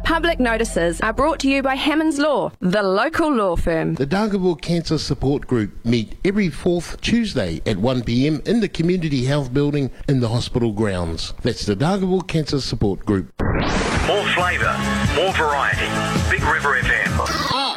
Public notices are brought to you by Hammonds Law, the local law firm. The Dargaville Cancer Support Group meet every fourth Tuesday at 1 p.m. in the Community Health Building in the hospital grounds. That's the Dargaville Cancer Support Group. More flavour, more variety. Big River FM.